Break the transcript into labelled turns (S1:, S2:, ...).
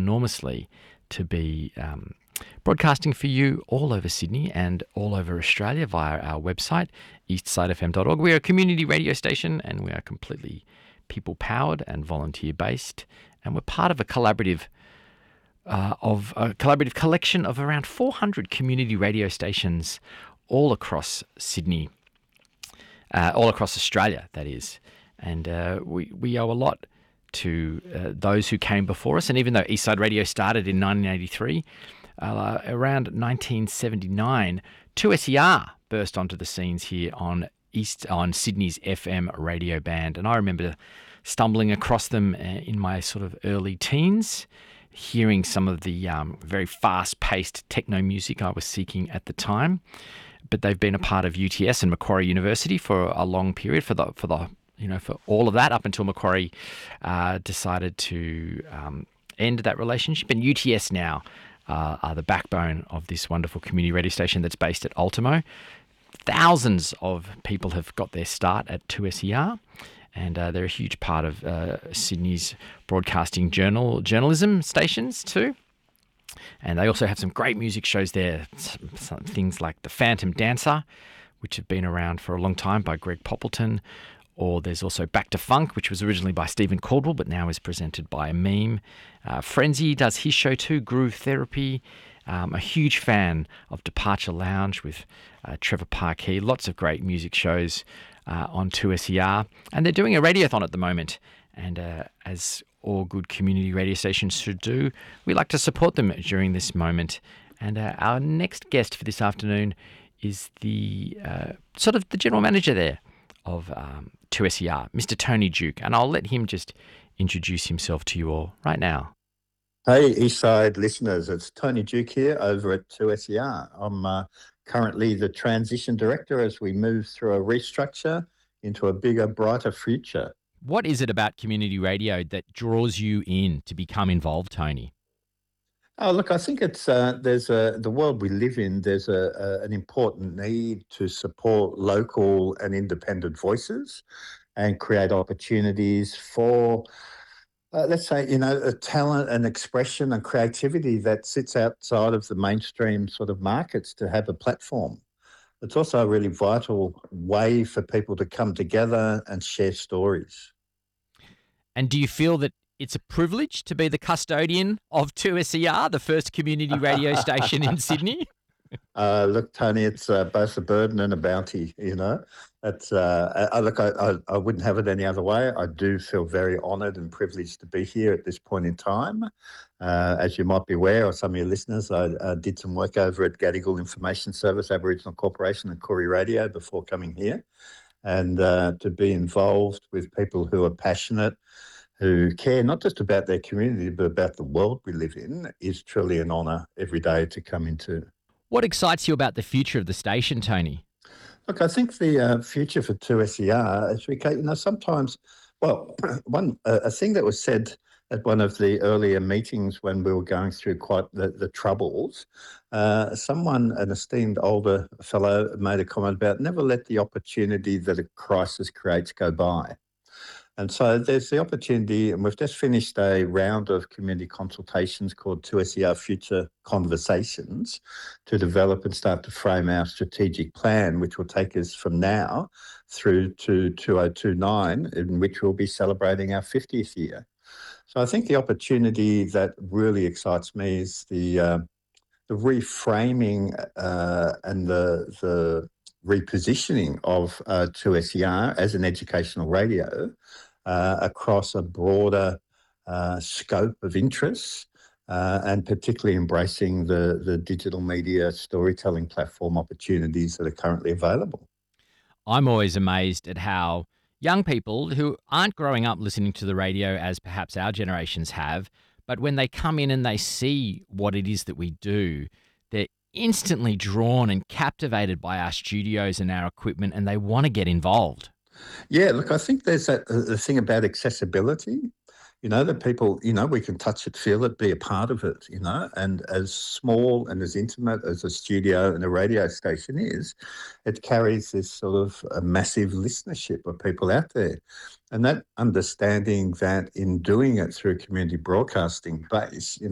S1: enormously to be broadcasting for you all over Sydney and all over Australia via our website, eastsidefm.org. We are a community radio station and we are completely people-powered and volunteer-based, and we're part of a collaborative collection of around 400 community radio stations all across Sydney, all across Australia, that is. And we owe a lot to those who came before us. And even though Eastside Radio started in 1983, around 1979, 2SER burst onto the scenes here on Sydney's FM radio band. And I remember stumbling across them in my sort of early teens, hearing some of the very fast-paced techno music I was seeking at the time. But they've been a part of UTS and Macquarie University for a long period, for all of that, up until Macquarie decided to end that relationship. And UTS now are the backbone of this wonderful community radio station that's based at Ultimo. Thousands of people have got their start at 2SER, and they're a huge part of Sydney's broadcasting journalism stations too. And they also have some great music shows there, some things like The Phantom Dancer, which have been around for a long time, by Greg Poppleton. Or there's also Back to Funk, which was originally by Stephen Caldwell, but now is presented by a meme. Frenzy does his show too, Groove Therapy. A huge fan of Departure Lounge with Trevor Parkey. Lots of great music shows on 2SER. And they're doing a radiothon at the moment. And as all good community radio stations should do, we like to support them during this moment. And our next guest for this afternoon is the sort of the general manager there of 2SER, Mr. Tony Duke. And I'll let him just introduce himself to you all right now.
S2: Hey, Eastside listeners, it's Tony Duke here over at 2SER. I'm currently the transition director as we move through a restructure into a bigger, brighter future.
S1: What is it about community radio that draws you in to become involved, Tony?
S2: Oh, look, I think it's the world we live in. There's an important need to support local and independent voices and create opportunities for, let's say, a talent and expression and creativity that sits outside of the mainstream sort of markets to have a platform. It's also a really vital way for people to come together and share stories.
S1: And do you feel that it's a privilege to be the custodian of 2SER, the first community radio station in Sydney?
S2: Look, Tony, it's both a burden and a bounty, It's, I wouldn't have it any other way. I do feel very honoured and privileged to be here at this point in time. As you might be aware, or some of your listeners, I did some work over at Gadigal Information Service, Aboriginal Corporation and Koori Radio before coming here. And to be involved with people who are passionate, who care not just about their community, but about the world we live in, is truly an honour every day to come into.
S1: What excites you about the future of the station, Tony?
S2: Look, I think the future for 2SER, as we sometimes, a thing that was said at one of the earlier meetings when we were going through quite the troubles, an esteemed older fellow made a comment about never let the opportunity that a crisis creates go by. And so there's the opportunity, and we've just finished a round of community consultations called 2SER Future Conversations to develop and start to frame our strategic plan, which will take us from now through to 2029, in which we'll be celebrating our 50th year. So I think the opportunity that really excites me is the reframing and the repositioning of 2SER as an educational radio across a broader scope of interests and particularly embracing the digital media storytelling platform opportunities that are currently available.
S1: I'm always amazed at how young people who aren't growing up listening to the radio as perhaps our generations have, but when they come in and they see what it is that we do, they're instantly drawn and captivated by our studios and our equipment, and they want to get involved.
S2: Yeah, look, I think there's the thing about accessibility, that people, we can touch it, feel it, be a part of it, and as small and as intimate as a studio and a radio station is, it carries this sort of a massive listenership of people out there. And that understanding that in doing it through a community broadcasting base,